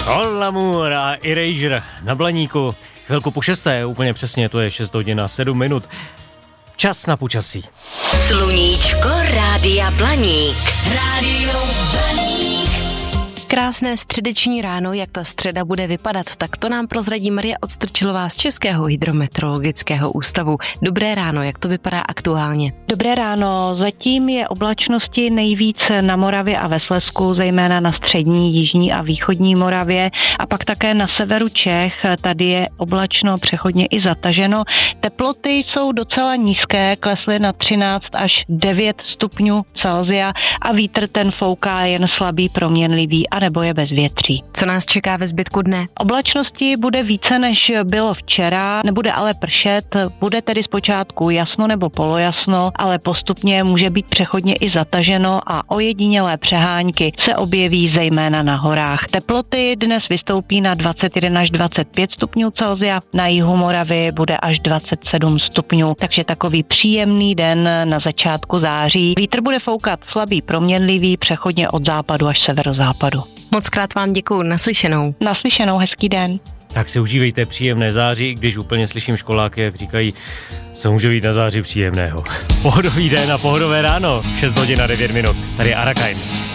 Olamur a Erasure na Blaníku. Chvilku po 6, úplně přesně, to je 6 hodin a 7 minut. Čas na počasí. Sluníčko Rádia Blaník. Rádio Blaník. Krásné středeční ráno, jak ta středa bude vypadat, tak to nám prozradí Marie Odstrčilová z Českého hydrometeorologického ústavu. Dobré ráno, jak to vypadá aktuálně? Dobré ráno, zatím je oblačnosti nejvíce na Moravě a ve Slezsku, zejména na střední, jižní a východní Moravě a pak také na severu Čech, tady je oblačno, přechodně i zataženo. Teploty jsou docela nízké, klesly na 13 až 9 stupňů Celsia a vítr ten fouká jen slabý, proměnlivý a nebo je bez větří. Co nás čeká ve zbytku dne? Oblačnosti bude více, než bylo včera, nebude ale pršet, bude tedy zpočátku jasno nebo polojasno, ale postupně může být přechodně i zataženo a ojedinělé přehánky se objeví zejména na horách. Teploty dnes vystoupí na 21 až 25 stupňů Celsia, na jihu Moravy bude až 27 stupňů, takže takový příjemný den na začátku září. Vítr bude foukat slabý, proměnlivý, přechodně od západu až severozápadu. Moc krát vám děkuju, naslyšenou. Naslyšenou, hezký den. Tak si užívejte příjemné září, když úplně slyším školáky, jak říkají, co může být na září příjemného. Pohodový den a pohodové ráno, 6 hodin a 9 minut. Tady je Arakajn.